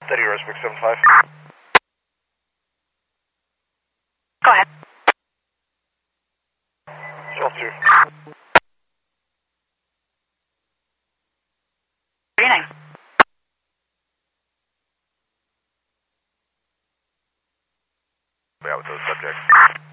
Steady, Respect 75. Go ahead. Shelter. 39. Yeah, with those subjects.